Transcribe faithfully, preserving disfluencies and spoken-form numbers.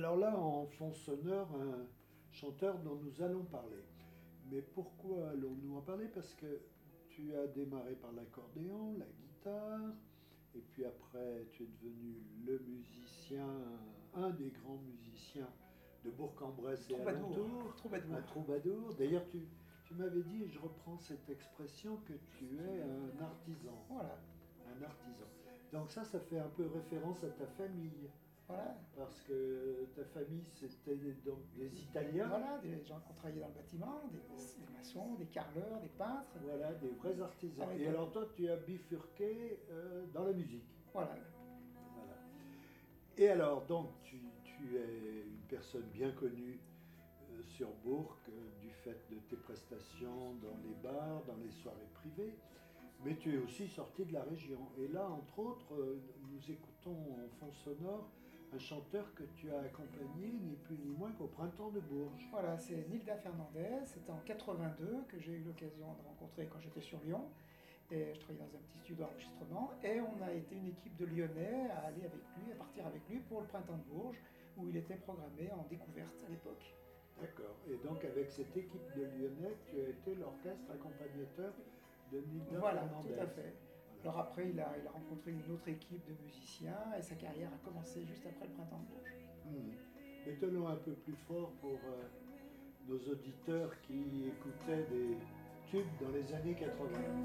Alors là, en fond sonore, un chanteur dont nous allons parler. Mais pourquoi allons-nous en parler? Parce que tu as démarré par l'accordéon, la guitare, et puis après tu es devenu le musicien, un des grands musiciens de Bourg-en-Bresse et Troubadour. alentours, Troubadour. un troubadour. D'ailleurs, tu, tu m'avais dit, et je reprends cette expression, que tu es un artisan. Voilà. Un artisan. Donc ça, ça fait un peu référence à ta famille. Voilà. Parce que ta famille, c'était donc des Italiens. Voilà, des gens qui ont travaillé dans le bâtiment, des, des maçons, des carreleurs, des peintres. Voilà, des vrais artisans. Avec Et un- alors toi, tu as bifurqué euh, dans la musique. Voilà. Voilà. Et alors, donc, tu, tu es une personne bien connue euh, sur Bourg, euh, du fait de tes prestations dans les bars, dans les soirées privées. Mais tu es aussi sorti de la région. Et là, entre autres, euh, nous écoutons en fond sonore un chanteur que tu as accompagné, ni plus ni moins qu'au Printemps de Bourges. Voilà, c'est Nilda Fernandez. C'était en quatre-vingt-deux que j'ai eu l'occasion de rencontrer quand j'étais sur Lyon. Et je travaillais dans un petit studio d'enregistrement. Et on a été une équipe de Lyonnais à aller avec lui, à partir avec lui pour le Printemps de Bourges, où il était programmé en découverte à l'époque. D'accord. Et donc, avec cette équipe de Lyonnais, tu as été l'orchestre accompagnateur de Nilda Voilà, Fernandez. tout à fait. Voilà. Alors après, il a, il a rencontré une autre équipe de musiciens et sa carrière a commencé juste après le Printemps de Bourges. Hmm. Mais tenons un peu plus fort pour euh, nos auditeurs qui écoutaient des tubes dans les années quatre-vingts.